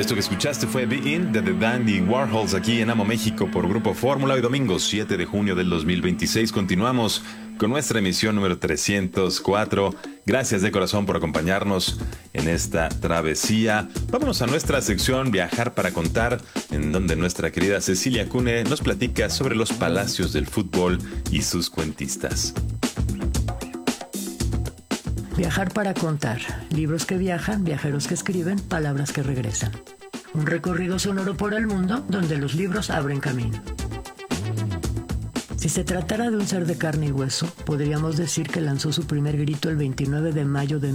Esto que escuchaste fue The In de The Dandy Warhols aquí en Amo México por Grupo Fórmula. Hoy domingo 7 de junio del 2026 continuamos con nuestra emisión número 304. Gracias de corazón por acompañarnos en esta travesía. Vámonos a nuestra sección Viajar para Contar, en donde nuestra querida Cecilia Cune nos platica sobre los palacios del fútbol y sus cuentistas. Viajar para contar. Libros que viajan, viajeros que escriben, palabras que regresan. Un recorrido sonoro por el mundo donde los libros abren camino. Si se tratara de un ser de carne y hueso, podríamos decir que lanzó su primer grito el 29 de mayo de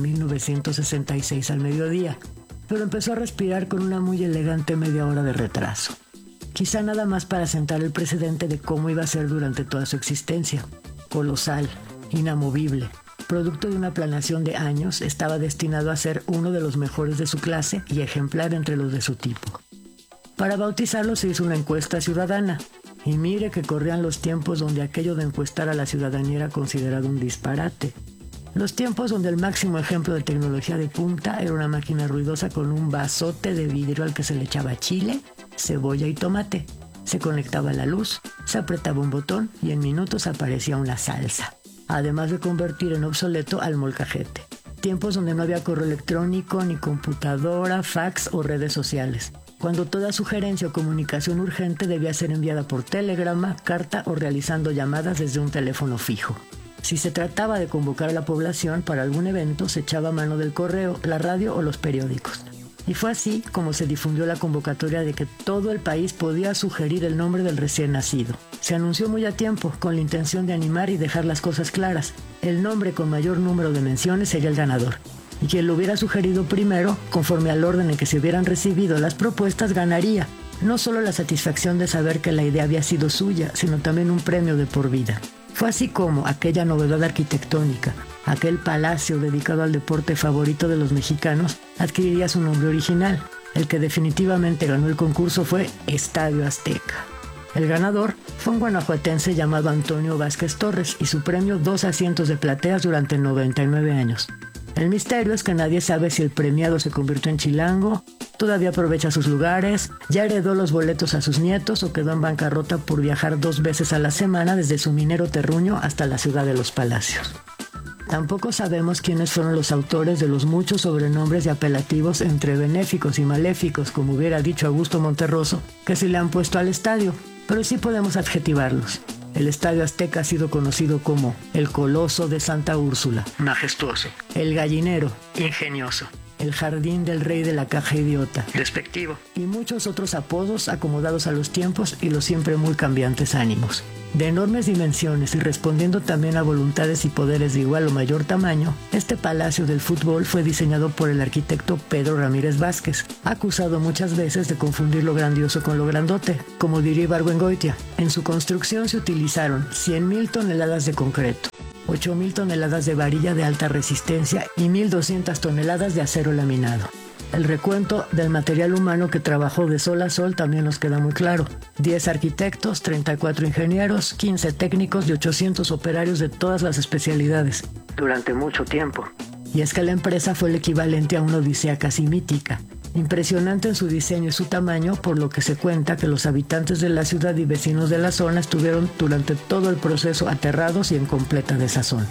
1966 al mediodía, pero empezó a respirar con una muy elegante media hora de retraso. Quizá nada más para sentar el precedente de cómo iba a ser durante toda su existencia. Colosal, inamovible, producto de una planeación de años, estaba destinado a ser uno de los mejores de su clase y ejemplar entre los de su tipo. Para bautizarlo se hizo una encuesta ciudadana, y mire que corrían los tiempos donde aquello de encuestar a la ciudadanía era considerado un disparate. Los tiempos donde el máximo ejemplo de tecnología de punta era una máquina ruidosa con un vasote de vidrio al que se le echaba chile, cebolla y tomate. Se conectaba a la luz, se apretaba un botón y en minutos aparecía una salsa, además de convertir en obsoleto al molcajete. Tiempos donde no había correo electrónico, ni computadora, fax o redes sociales. Cuando toda sugerencia o comunicación urgente debía ser enviada por telegrama, carta o realizando llamadas desde un teléfono fijo. Si se trataba de convocar a la población para algún evento, se echaba mano del correo, la radio o los periódicos. Y fue así como se difundió la convocatoria de que todo el país podía sugerir el nombre del recién nacido. Se anunció muy a tiempo, con la intención de animar y dejar las cosas claras. El nombre con mayor número de menciones sería el ganador. Y quien lo hubiera sugerido primero, conforme al orden en que se hubieran recibido las propuestas, ganaría. No solo la satisfacción de saber que la idea había sido suya, sino también un premio de por vida. Fue así como aquella novedad arquitectónica, aquel palacio dedicado al deporte favorito de los mexicanos, adquiriría su nombre original. El que definitivamente ganó el concurso fue Estadio Azteca. El ganador fue un guanajuatense llamado Antonio Vázquez Torres y su premio 2 asientos de plateas durante 99 años. El misterio es que nadie sabe si el premiado se convirtió en chilango, todavía aprovecha sus lugares, ya heredó los boletos a sus nietos o quedó en bancarrota por viajar 2 veces a la semana desde su minero terruño hasta la ciudad de los palacios. Tampoco sabemos quiénes fueron los autores de los muchos sobrenombres y apelativos entre benéficos y maléficos, como hubiera dicho Augusto Monterroso, que se le han puesto al estadio, pero sí podemos adjetivarlos. El Estadio Azteca ha sido conocido como el Coloso de Santa Úrsula, majestuoso; el Gallinero, ingenioso; el Jardín del Rey de la Caja Idiota, despectivo; y muchos otros apodos acomodados a los tiempos y los siempre muy cambiantes ánimos. De enormes dimensiones y respondiendo también a voluntades y poderes de igual o mayor tamaño, este palacio del fútbol fue diseñado por el arquitecto Pedro Ramírez Vázquez, acusado muchas veces de confundir lo grandioso con lo grandote, como diría Ibargüengoitia. En su construcción se utilizaron 100,000 toneladas de concreto, 8,000 toneladas de varilla de alta resistencia y 1,200 toneladas de acero laminado. El recuento del material humano que trabajó de sol a sol también nos queda muy claro. 10 arquitectos, 34 ingenieros, 15 técnicos y 800 operarios de todas las especialidades, durante mucho tiempo. Y es que la empresa fue el equivalente a una odisea casi mítica. Impresionante en su diseño y su tamaño, por lo que se cuenta que los habitantes de la ciudad y vecinos de la zona estuvieron durante todo el proceso aterrados y en completa desazón.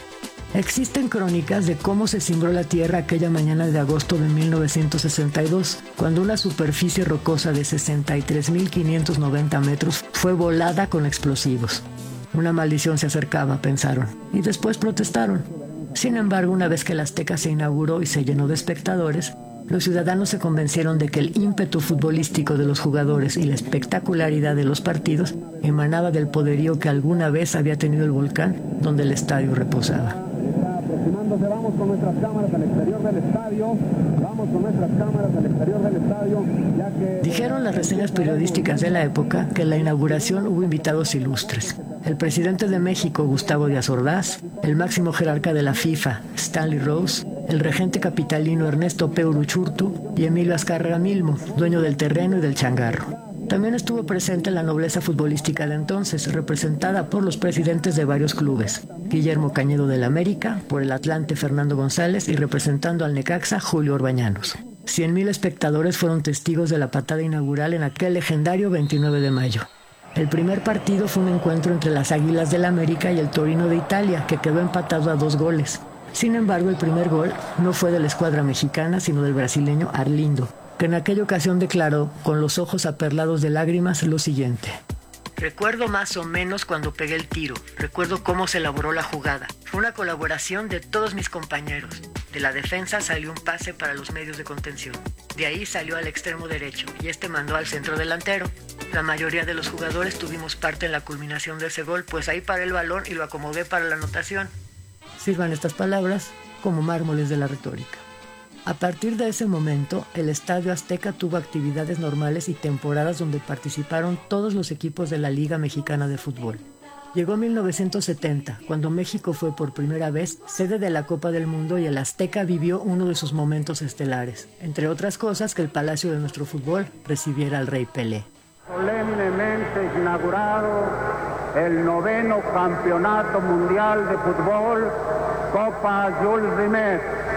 Existen crónicas de cómo se cimbró la tierra aquella mañana de agosto de 1962, cuando una superficie rocosa de 63.590 metros fue volada con explosivos. Una maldición se acercaba, pensaron, y después protestaron. Sin embargo, una vez que el Azteca se inauguró y se llenó de espectadores, los ciudadanos se convencieron de que el ímpetu futbolístico de los jugadores y la espectacularidad de los partidos emanaba del poderío que alguna vez había tenido el volcán donde el estadio reposaba. Vamos con nuestras cámaras al exterior del estadio. Dijeron las reseñas periodísticas de la época que en la inauguración hubo invitados ilustres. El presidente de México, Gustavo Díaz Ordaz, el máximo jerarca de la FIFA, Stanley Rose, el regente capitalino Ernesto P. Uruchurtu y Emilio Azcárraga Milmo, dueño del terreno y del changarro. También estuvo presente la nobleza futbolística de entonces, representada por los presidentes de varios clubes. Guillermo Cañedo del América, por el Atlante Fernando González y representando al Necaxa Julio Orbañanos. 100,000 espectadores fueron testigos de la patada inaugural en aquel legendario 29 de mayo. El primer partido fue un encuentro entre las Águilas del América y el Torino de Italia, que quedó empatado a 2 goles. Sin embargo, el primer gol no fue de la escuadra mexicana, sino del brasileño Arlindo, que en aquella ocasión declaró, con los ojos aperlados de lágrimas, lo siguiente: recuerdo más o menos cuando pegué el tiro, recuerdo cómo se elaboró la jugada. Fue una colaboración de todos mis compañeros. De la defensa salió un pase para los medios de contención. De ahí salió al extremo derecho y este mandó al centro delantero. La mayoría de los jugadores tuvimos parte en la culminación de ese gol, pues ahí paré el balón y lo acomodé para la anotación. Sirvan estas palabras como mármoles de la retórica. A partir de ese momento, el Estadio Azteca tuvo actividades normales y temporadas donde participaron todos los equipos de la Liga Mexicana de Fútbol. Llegó 1970, cuando México fue por primera vez sede de la Copa del Mundo y el Azteca vivió uno de sus momentos estelares, entre otras cosas que el Palacio de nuestro fútbol recibiera al Rey Pelé. Solemnemente inaugurado el 9º Campeonato Mundial de Fútbol, Copa Jules Rimet.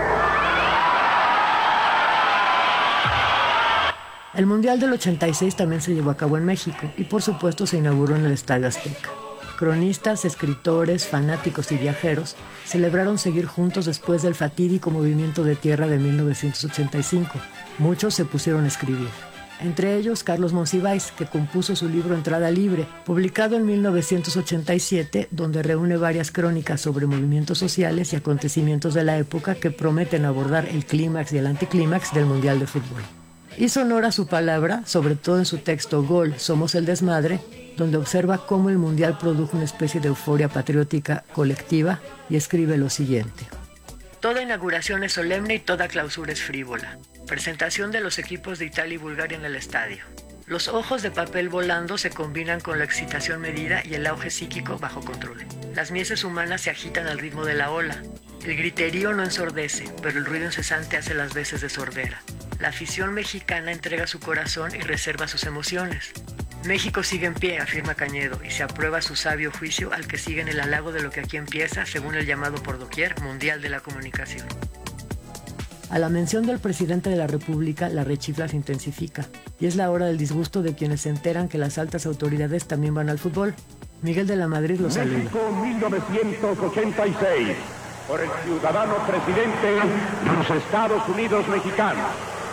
El Mundial del 86 también se llevó a cabo en México y por supuesto se inauguró en el Estadio Azteca. Cronistas, escritores, fanáticos y viajeros celebraron seguir juntos después del fatídico movimiento de tierra de 1985. Muchos se pusieron a escribir. Entre ellos Carlos Monsiváis, que compuso su libro Entrada Libre, publicado en 1987, donde reúne varias crónicas sobre movimientos sociales y acontecimientos de la época que prometen abordar el clímax y el anticlímax del Mundial de Fútbol. Hizo honor a su palabra, sobre todo en su texto Gol, Somos el Desmadre, donde observa cómo el Mundial produjo una especie de euforia patriótica colectiva y escribe lo siguiente: toda inauguración es solemne y toda clausura es frívola. Presentación de los equipos de Italia y Bulgaria en el estadio. Los ojos de papel volando se combinan con la excitación medida y el auge psíquico bajo control. Las mieses humanas se agitan al ritmo de la ola. El griterío no ensordece, pero el ruido incesante hace las veces de sordera. La afición mexicana entrega su corazón y reserva sus emociones. México sigue en pie, afirma Cañedo, y se aprueba su sabio juicio al que sigue en el halago de lo que aquí empieza, según el llamado por doquier Mundial de la Comunicación. A la mención del presidente de la República, la rechifla se intensifica, y es la hora del disgusto de quienes se enteran que las altas autoridades también van al fútbol. Miguel de la Madrid lo saluda. México 1986, por el ciudadano presidente de los Estados Unidos mexicanos.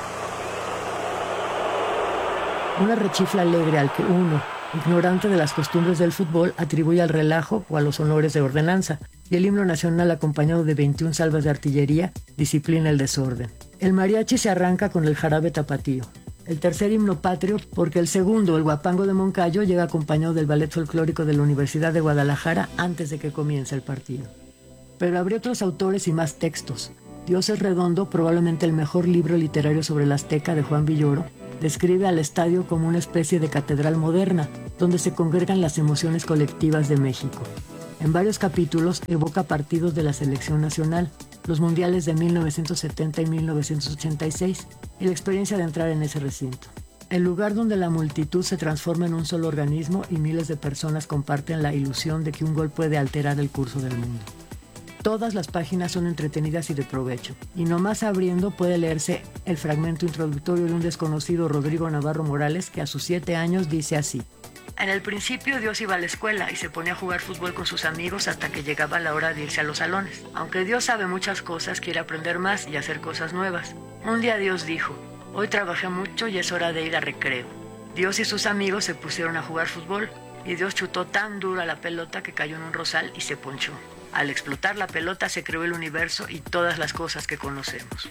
Una rechifla alegre al que uno, ignorante de las costumbres del fútbol, atribuye al relajo o a los honores de ordenanza, y el himno nacional acompañado de 21 salvas de artillería disciplina el desorden. El mariachi se arranca con el jarabe tapatío. El tercer himno patrio, porque el segundo, el guapango de Moncayo, llega acompañado del ballet folclórico de la Universidad de Guadalajara antes de que comience el partido. Pero habría otros autores y más textos. Dios es redondo, probablemente el mejor libro literario sobre el Azteca de Juan Villoro, describe al estadio como una especie de catedral moderna, donde se congregan las emociones colectivas de México. En varios capítulos evoca partidos de la selección nacional, los mundiales de 1970 y 1986, y la experiencia de entrar en ese recinto. El lugar donde la multitud se transforma en un solo organismo y miles de personas comparten la ilusión de que un gol puede alterar el curso del mundo. Todas las páginas son entretenidas y de provecho, y nomás abriendo puede leerse el fragmento introductorio de un desconocido Rodrigo Navarro Morales que a sus 7 años dice así: en el principio Dios iba a la escuela y se ponía a jugar fútbol con sus amigos hasta que llegaba la hora de irse a los salones. Aunque Dios sabe muchas cosas, quiere aprender más y hacer cosas nuevas. Un día Dios dijo: hoy trabajé mucho y es hora de ir a recreo. Dios y sus amigos se pusieron a jugar fútbol y Dios chutó tan duro a la pelota que cayó en un rosal y se ponchó. Al explotar la pelota se creó el universo y todas las cosas que conocemos.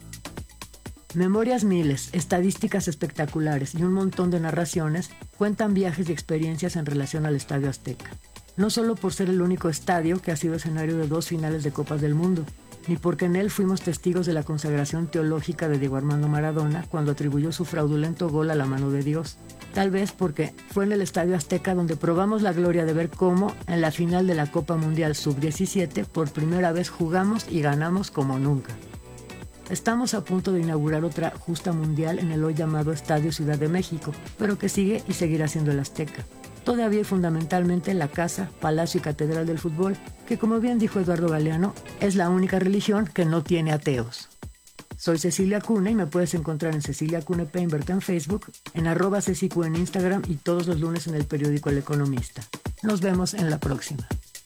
Memorias miles, estadísticas espectaculares y un montón de narraciones cuentan viajes y experiencias en relación al Estadio Azteca. No solo por ser el único estadio que ha sido escenario de 2 finales de Copas del Mundo, ni porque en él fuimos testigos de la consagración teológica de Diego Armando Maradona cuando atribuyó su fraudulento gol a la mano de Dios. Tal vez porque fue en el Estadio Azteca donde probamos la gloria de ver cómo, en la final de la Copa Mundial Sub-17, por primera vez jugamos y ganamos como nunca. Estamos a punto de inaugurar otra justa mundial en el hoy llamado Estadio Ciudad de México, pero que sigue y seguirá siendo el Azteca. Todavía y fundamentalmente la casa, palacio y catedral del fútbol, que como bien dijo Eduardo Galeano, es la única religión que no tiene ateos. Soy Cecilia Cune y me puedes encontrar en Cecilia Cune Peinbert en Facebook, en @cecicu en Instagram y todos los lunes en el periódico El Economista. Nos vemos en la próxima.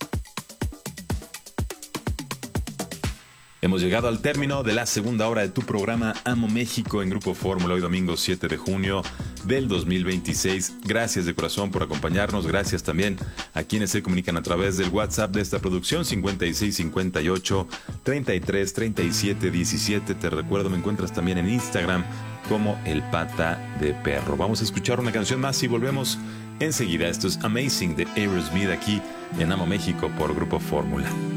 Hemos llegado al término de la segunda hora de tu programa Amo México en Grupo Fórmula, hoy domingo 7 de junio del 2026. Gracias de corazón por acompañarnos. Gracias también a quienes se comunican a través del WhatsApp de esta producción 5658 33 37 17. Te recuerdo, me encuentras también en Instagram como El Pata de Perro. Vamos a escuchar una canción más y volvemos enseguida. Esto es Amazing de Aerosmith aquí en Amo México por Grupo Fórmula.